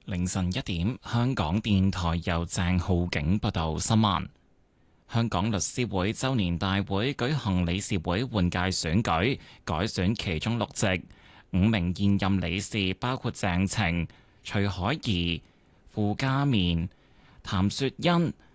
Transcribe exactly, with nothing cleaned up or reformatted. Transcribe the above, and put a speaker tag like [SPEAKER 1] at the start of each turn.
[SPEAKER 1] 凌晨一點，香港電台由鄭浩景報道新聞。香港律師會周年大會舉行理事會換屆選舉，改選其中六席，五名現任理事包括鄭晴、徐海怡、傅家綿、譚雪欣、